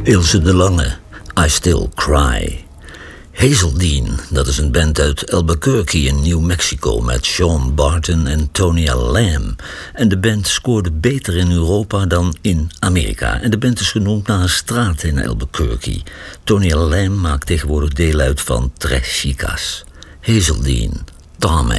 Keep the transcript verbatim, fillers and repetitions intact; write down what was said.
Ilse de Lange, I Still Cry. Hazeldean, dat is een band uit Albuquerque in New Mexico met Sean Barton en Tonya Lamb. En de band scoorde beter in Europa dan in Amerika. En de band is genoemd naar een straat in Albuquerque. Tonya Lamb maakt tegenwoordig deel uit van Tres Chicas. Hazeldean, Tommy.